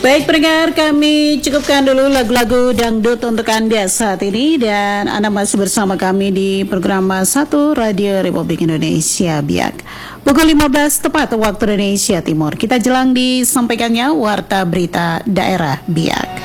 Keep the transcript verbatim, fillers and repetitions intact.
Baik pendengar, kami cukupkan dulu lagu-lagu dangdut untuk Anda saat ini. Dan Anda masih bersama kami di program satu Radio Republik Indonesia Biak. Pukul lima belas tepat waktu Indonesia Timur. Kita jelang disampaikannya Warta Berita Daerah Biak.